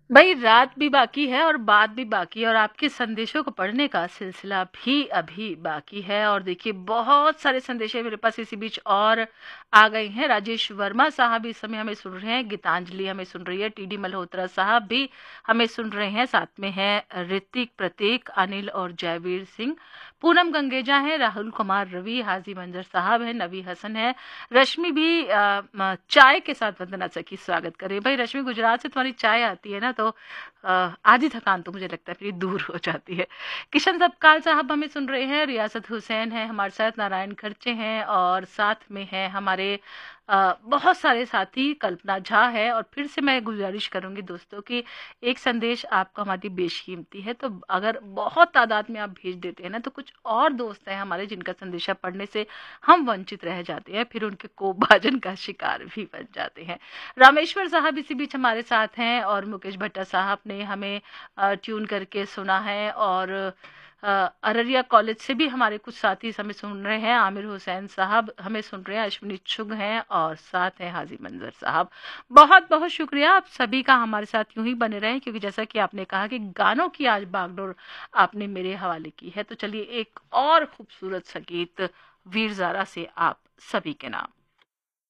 भाई रात भी बाकी है और बात भी बाकी है और आपके संदेशों को पढ़ने का सिलसिला भी अभी बाकी है। और देखिए बहुत सारे संदेश मेरे पास इसी बीच और आ गए हैं। राजेश वर्मा साहब इस समय हमें सुन रहे हैं, गीतांजलि हमें सुन रही है, टीडी मल्होत्रा साहब भी हमें सुन रहे हैं, साथ में है ऋतिक, प्रतीक, अनिल और जयवीर सिंह, पूनम गंगेजा है, राहुल कुमार रवि, हाजी मंजर साहब है, नवी हसन है, रश्मि भी चाय के साथ वंदना सखी स्वागत करे। भाई रश्मि, गुजरात से तुम्हारी चाय आती है ना, तो आधी थकान तो मुझे लगता है फिर दूर हो जाती है। किशन सपकाल साहब हमें सुन रहे हैं, रियासत हुसैन है हमारे साथ, नारायण खर्चे हैं और साथ में है हमारे बहुत सारे साथी, कल्पना झा है। और फिर से मैं गुजारिश करूंगी दोस्तों कि एक संदेश आपका हमारी बेशकीमती है, तो अगर बहुत तादाद में आप भेज देते हैं ना, तो कुछ और दोस्त हैं हमारे जिनका संदेशा पढ़ने से हम वंचित रह जाते हैं, फिर उनके कोप भाजन का शिकार भी बन जाते हैं। रामेश्वर साहब इसी बीच हमारे साथ हैं और मुकेश भट्टा साहब ने हमें ट्यून करके सुना है। और अररिया कॉलेज से भी हमारे कुछ साथी हमें सुन रहे हैं, आमिर हुसैन साहब हमें सुन रहे हैं, अश्विनी चुग हैं और साथ हैं हाजी मंजर साहब। बहुत बहुत शुक्रिया आप सभी का, हमारे साथ यूं ही बने रहें, क्योंकि जैसा कि आपने कहा कि गानों की आज बागडोर आपने मेरे हवाले की है, तो चलिए एक और खूबसूरत सा गीत वीर ज़ारा से आप सभी के नाम।